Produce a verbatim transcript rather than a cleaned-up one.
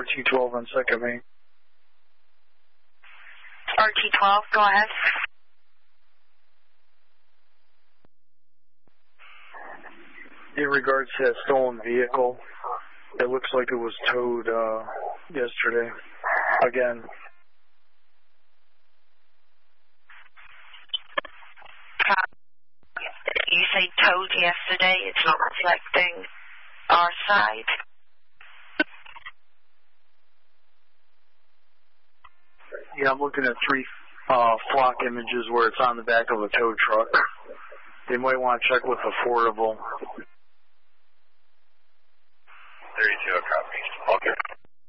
T twelve on second main. R T twelve, go ahead. In regards to that stolen vehicle, it looks like it was towed uh, yesterday. Again. You say towed yesterday, it's not reflecting our side. Yeah, I'm looking at three uh, flock images where it's on the back of a tow truck. They might want to check with Affordable.